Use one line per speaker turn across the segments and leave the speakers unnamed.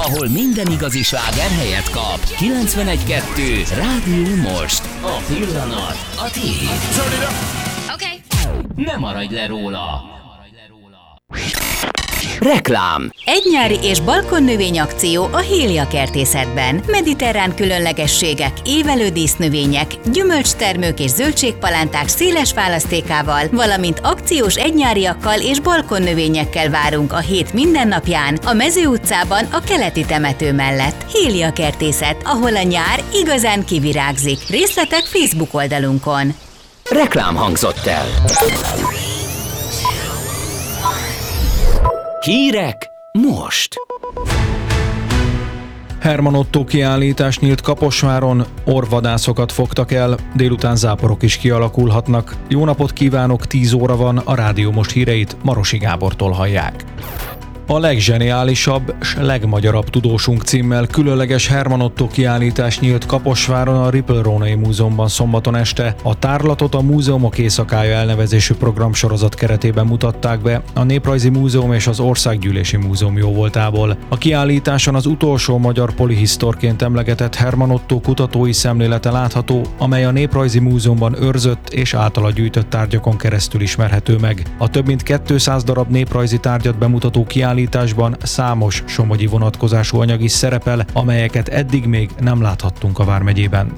ahol minden igazi sláger helyet kap. 91.2 Rádió Most. A pillanat a tiéd.
Okay.
Ne maradj le róla. Reklám.
Egynyári és balkonnövény akció a Hélia Kertészetben. Mediterrán különlegességek, évelő dísznövények, gyümölcstermők és zöldségpalánták széles választékával, valamint akciós egynyáriakkal és balkonnövényekkel várunk a hét mindennapján a Mező utcában a keleti temető mellett. Hélia Kertészet, ahol a nyár igazán kivirágzik. Részletek Facebook oldalunkon.
Reklám hangzott el. Hírek most.
Herman Ottó kiállítás nyílt Kaposváron, orvvadászokat fogtak el, délután záporok is kialakulhatnak. Jó napot kívánok, 10 óra van, a Rádió Most híreit Marosi Gábortól hallják. A legzseniálisabb s legmagyarabb tudósunk címmel különleges Herman Ottó kiállítás nyílt Kaposváron a Ripple-Rónai Múzeumban szombaton este. A tárlatot a Múzeumok Éjszakája elnevezésű programsorozat keretében mutatták be a Néprajzi Múzeum és az Országgyűlési Múzeum jóvoltából. A kiállításon az utolsó magyar polihisztorként emlegetett Herman Ottó kutatói szemlélete látható, amely a Néprajzi Múzeumban őrzött és általa gyűjtött tárgyakon keresztül ismerhető meg. A több mint 200 darab néprajzi tárgyat bemutató kiállításban számos somogyi vonatkozású anyag is szerepel, amelyeket eddig még nem láthattunk a vármegyében.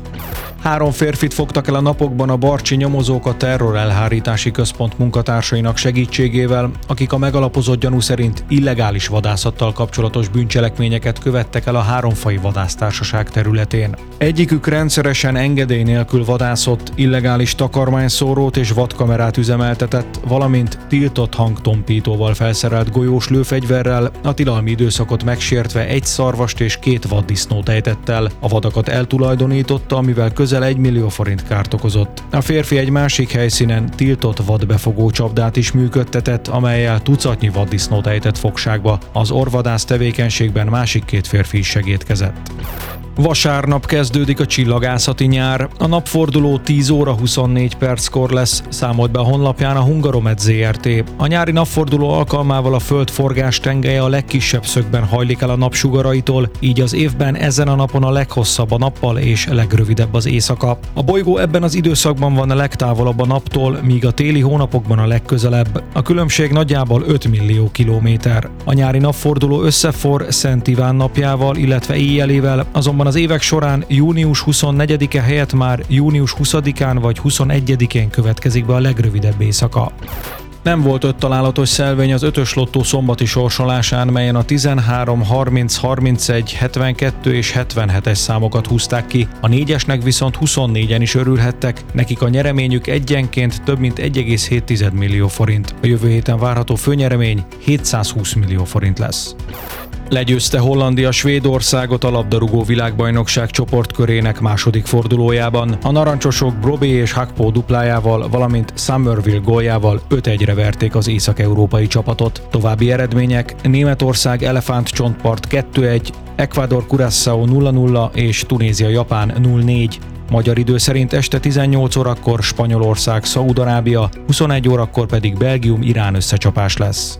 3 férfit fogtak el a napokban a barcsi nyomozók a Terrorelhárítási Központ munkatársainak segítségével, akik a megalapozott gyanú szerint illegális vadászattal kapcsolatos bűncselekményeket követtek el a Háromfaji Vadásztársaság területén. Egyikük rendszeresen engedély nélkül vadászott, illegális takarmányszórót és vadkamerát üzemeltetett, valamint tiltott hangtompítóval felszerelt golyós lőfegyverrel, a tilalmi időszakot megsértve 1 szarvast és 2 vaddisznót ejtett el. A vadakat eltulajdonította, amivel közel 1 millió forint kárt okozott. A férfi egy másik helyszínen tiltott vadbefogó csapdát is működtetett, amellyel tucatnyi vaddisznót ejtett fogságba. Az orvvadász tevékenységben másik 2 férfi is segédkezett. Vasárnap kezdődik a csillagászati nyár. A napforduló 10 óra 24 perckor lesz, számolt be a honlapján a Hungaromet Zrt. A nyári napforduló alkalmával a Föld forgástengelye a legkisebb szögben hajlik el a napsugaraitól, így az évben ezen a napon a leghosszabb a nappal és legrövidebb az éjszaka. A bolygó ebben az időszakban van a legtávolabb a naptól, míg a téli hónapokban a legközelebb. A különbség nagyjából 5 millió kilométer. A nyári napforduló összeforr Szent Iván napjával, illetve éjjelével, azonban az évek során június 24-e helyett már június 20-án vagy 21-én következik be a legrövidebb éjszaka. Nem volt 5 találatos szelvény az 5-ös lottó szombati sorsolásán, melyen a 13, 30, 31, 72 és 77-es számokat húzták ki. A 4-esnek viszont 24-en is örülhettek, nekik a nyereményük egyenként több mint 1,7 millió forint. A jövő héten várható főnyeremény 720 millió forint lesz. Legyőzte Hollandia Svédországot a labdarúgó világbajnokság csoportkörének második fordulójában. A narancsosok Brobbey és Hakpo duplájával, valamint Somerville góljával 5-1-re verték az észak-európai csapatot. További eredmények: Németország Elefántcsontpart 2-1, Ecuador Curaçao 0-0 és Tunézia Japán 0-4. Magyar idő szerint este 18 órakor Spanyolország Szaúd-Arábia, 21 órakor pedig Belgium Irán összecsapás lesz.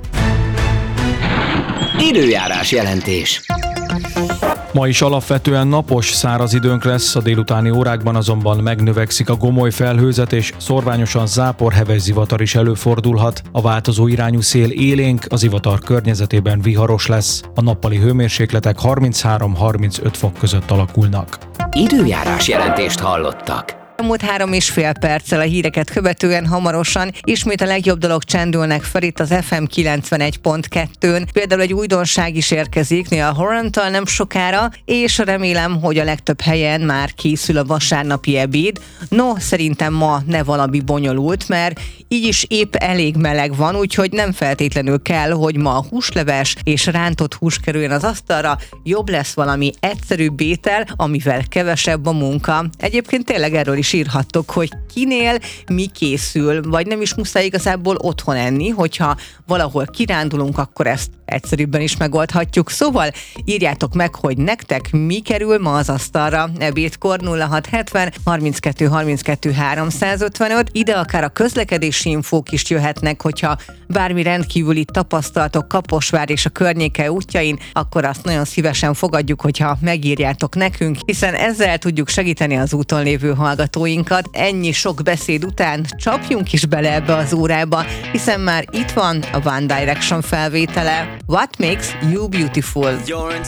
Időjárás jelentés.
Ma is alapvetően napos, száraz időnk lesz, a délutáni órákban azonban megnövekszik a gomoly felhőzet, és szorványosan zápor, heves zivatar is előfordulhat. A változó irányú szél élénk, az zivatar környezetében viharos lesz. A nappali hőmérsékletek 33-35 fok között alakulnak.
Időjárás jelentést hallottak.
Elmúlt 3,5 perccel a híreket követően hamarosan ismét a legjobb dolog csendülnek fel itt az FM 91.2-n. Például egy újdonság is érkezik Neil Horantal nem sokára, és remélem, hogy a legtöbb helyen már készül a vasárnapi ebéd. No, szerintem ma ne valami bonyolult, mert így is épp elég meleg van, úgyhogy nem feltétlenül kell, hogy ma a húsleves és rántott hús kerüljön az asztalra, jobb lesz valami egyszerűbb étel, amivel kevesebb a munka. Egyébként tényleg erről is írhattok, hogy kinél mi készül, vagy nem is muszáj igazából otthon enni, hogyha valahol kirándulunk, akkor ezt egyszerűbben is megoldhatjuk. Szóval írjátok meg, hogy nektek mi kerül ma az asztalra ebédkor. 0670 32 32 355. Ide akár a közlekedési infók is jöhetnek, hogyha bármi rendkívüli tapasztalatok Kaposvár és a környéke útjain, akkor azt nagyon szívesen fogadjuk, hogyha megírjátok nekünk, hiszen ezzel tudjuk segíteni az úton lévő hallgatóinkat. Ennyi sok beszéd után csapjunk is bele ebbe az órába, hiszen már itt van a One Direction felvétele. What Makes You Beautiful?